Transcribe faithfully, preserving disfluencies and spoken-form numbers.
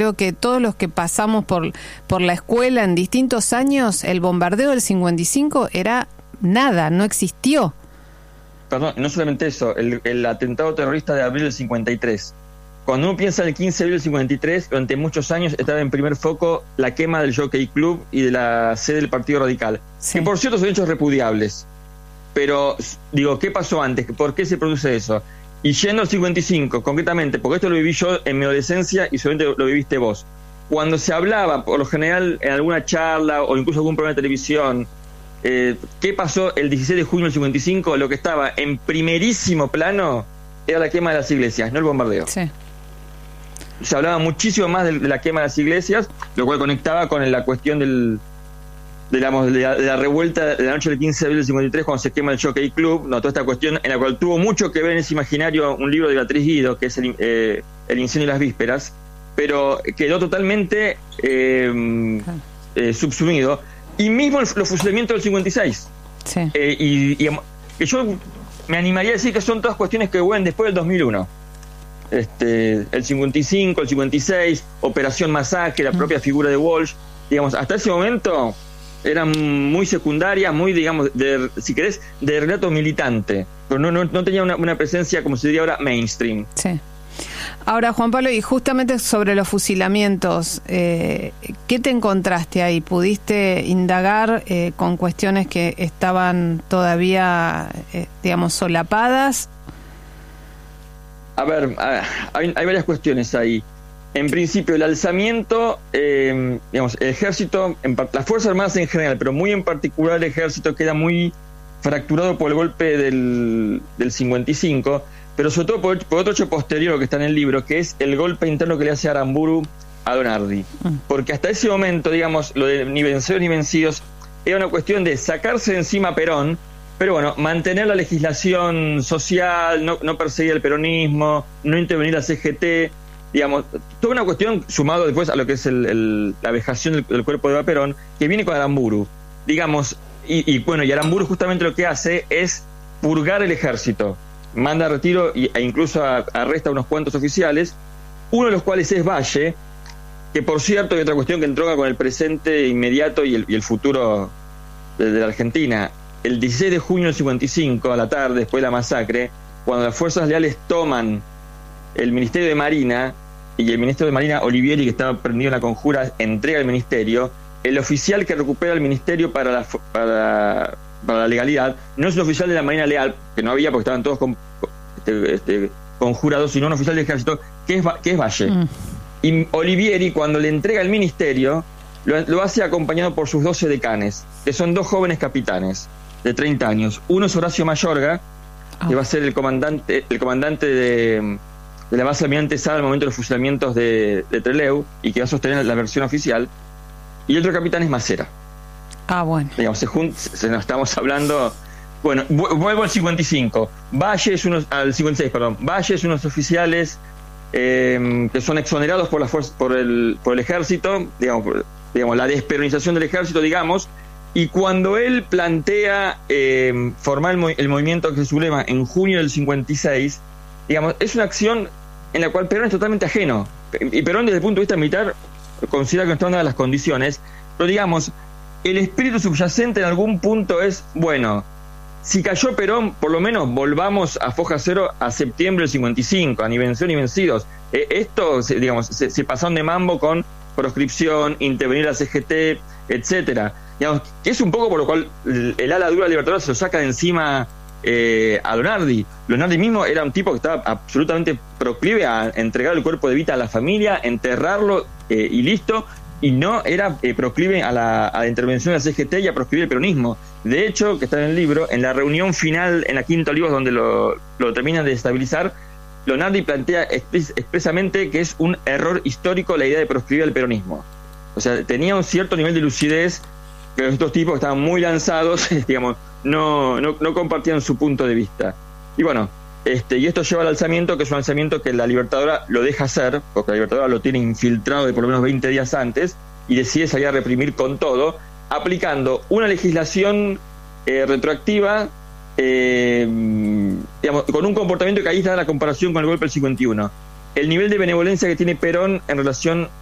creo que todos los que pasamos por, por la escuela en distintos años, el bombardeo del cincuenta y cinco era nada, no existió. Perdón, no solamente eso, el, el atentado terrorista de abril del cincuenta y tres. Cuando uno piensa en el quince de abril del cincuenta y tres, durante muchos años estaba en primer foco la quema del Jockey Club y de la sede del Partido Radical. Sí. Que por cierto son hechos repudiables. Pero, digo, ¿qué pasó antes? ¿Por qué se produce eso? Y yendo al cincuenta y cinco, concretamente, porque esto lo viví yo en mi adolescencia y seguramente lo viviste vos. Cuando se hablaba, por lo general, en alguna charla o incluso algún programa de televisión, eh, ¿qué pasó el dieciséis de junio del cincuenta y cinco? Lo que estaba en primerísimo plano era la quema de las iglesias, no el bombardeo. Sí. Se hablaba muchísimo más de la quema de las iglesias, lo cual conectaba con la cuestión del... digamos, de la, de la revuelta de la noche del quince de abril del cincuenta y tres, cuando se quema el Jockey Club, no, toda esta cuestión en la cual tuvo mucho que ver en ese imaginario un libro de Beatriz Guido, que es el, eh, el incendio de las vísperas, pero quedó totalmente eh, eh, subsumido. Y mismo el, los fusilamientos del cincuenta y seis. Sí. Eh, y, y que yo me animaría a decir que son todas cuestiones que vuelven después del dos mil uno. Este, el cincuenta y cinco, el cincuenta y seis, Operación Masacre, la propia figura de Walsh, digamos, hasta ese momento eran muy secundarias, muy, digamos, de, si querés, de relato militante, pero no, no, no tenía una, una presencia, como se diría ahora, mainstream. Sí. Ahora, Juan Pablo, y justamente sobre los fusilamientos, eh, ¿qué te encontraste ahí? ¿Pudiste indagar eh, con cuestiones que estaban todavía, eh, digamos, solapadas? A ver, hay, hay varias cuestiones ahí. En principio, el alzamiento, eh, digamos, el ejército, en, las Fuerzas Armadas en general, pero muy en particular el ejército queda muy fracturado por el golpe del, del cincuenta y cinco, pero sobre todo por, por otro hecho posterior que está en el libro, que es el golpe interno que le hace Aramburu a Donardi. Porque hasta ese momento, digamos, lo de ni vencidos ni vencidos era una cuestión de sacarse de encima a Perón, pero bueno, mantener la legislación social, no, no perseguir el peronismo, no intervenir la C G T, digamos, toda una cuestión sumado después a lo que es el, el, la vejación del, del cuerpo de Eva Perón, que viene con Aramburu, digamos, y, y bueno, y Aramburu justamente lo que hace es purgar el ejército, manda a retiro y, e incluso a, arresta a unos cuantos oficiales, uno de los cuales es Valle, que por cierto hay otra cuestión que entronca con el presente inmediato y el, y el futuro de, de la Argentina. El dieciséis de junio del cincuenta y cinco, a la tarde, después de la masacre, cuando las fuerzas leales toman el Ministerio de Marina, y el ministro de Marina, Olivieri, que estaba prendido en la conjura, entrega el ministerio, el oficial que recupera el ministerio para la, para, para la legalidad no es un oficial de la Marina Leal, que no había porque estaban todos con, este, este, conjurados, sino un oficial del ejército, que es, que es Valle. Mm. Y Olivieri, cuando le entrega el ministerio, lo, lo hace acompañado por sus doce decanes, que son dos jóvenes capitanes de treinta años. Uno es Horacio Mayorga, oh. que va a ser el comandante, el comandante de, de la base Almirante Sada al momento de los fusilamientos de, de Trelew, y que va a sostener la versión oficial. Y el otro capitán es Macera. Ah, bueno. Digamos, se, jun- se nos estamos hablando. Bueno, vu- vuelvo al cincuenta y cinco. Valle es unos, al cincuenta y seis, perdón. Valle es unos oficiales eh, que son exonerados por la fuerza, por el, por el ejército, digamos, por, digamos, la desperonización del ejército, digamos. Y cuando él plantea eh, formar el, mo- el movimiento que se subleva en junio del cincuenta y seis, digamos, es una acción en la cual Perón es totalmente ajeno. Y Perón, desde el punto de vista militar, considera que no está en las condiciones, pero digamos, el espíritu subyacente en algún punto es, bueno, si cayó Perón, por lo menos volvamos a foja cero a septiembre del cincuenta y cinco, a ni vencidos ni vencidos. Eh, esto, se, digamos, se, se pasaron de mambo con proscripción, intervenir a C G T, etcétera. Digamos, que es un poco por lo cual el, el ala dura libertadora se lo saca de encima eh, a Donardi. Donardi mismo era un tipo que estaba absolutamente proclive a entregar el cuerpo de Evita a la familia, enterrarlo eh, y listo, y no era eh, proclive a la, a la intervención de la C G T y a proscribir el peronismo. De hecho, que está en el libro, en la reunión final en la Quinta Olivos, donde lo, lo terminan de estabilizar, Donardi plantea expres, expresamente que es un error histórico la idea de proscribir el peronismo. O sea, tenía un cierto nivel de lucidez que estos tipos que estaban muy lanzados, digamos, no, no, no compartían su punto de vista. Y bueno, este, y esto lleva al alzamiento, que es un alzamiento que la Libertadora lo deja hacer, porque la Libertadora lo tiene infiltrado de por lo menos veinte días antes, y decide salir a reprimir con todo, aplicando una legislación eh, retroactiva, eh, digamos, con un comportamiento que ahí está la comparación con el golpe del cincuenta y uno. El nivel de benevolencia que tiene Perón en relación